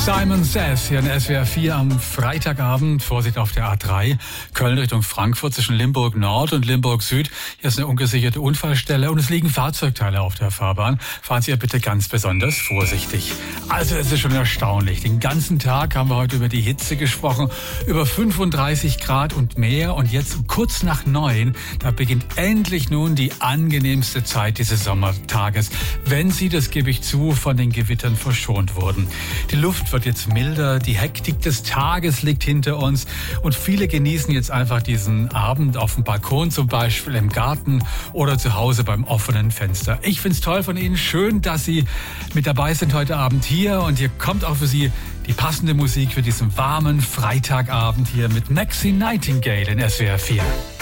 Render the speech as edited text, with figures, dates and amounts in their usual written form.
Simon Says hier in SWR 4 am Freitagabend. Vorsicht auf der A3. Köln Richtung Frankfurt zwischen Limburg Nord und Limburg Süd. Hier ist eine ungesicherte Unfallstelle und es liegen Fahrzeugteile auf der Fahrbahn. Fahren Sie ja bitte ganz besonders vorsichtig. Also es ist schon erstaunlich. Den ganzen Tag haben wir heute über die Hitze gesprochen. Über 35 Grad und mehr. Und jetzt kurz nach 9, da beginnt endlich nun die angenehmste Zeit dieses Sommertages. Wenn Sie, das gebe ich zu, von den Gewittern verschont wurden. Die Luft wird jetzt milder, die Hektik des Tages liegt hinter uns und viele genießen jetzt einfach diesen Abend auf dem Balkon, zum Beispiel im Garten oder zu Hause beim offenen Fenster. Ich find's toll von Ihnen, schön, dass Sie mit dabei sind heute Abend hier und hier kommt auch für Sie die passende Musik für diesen warmen Freitagabend hier mit Maxine Nightingale in SWR 4.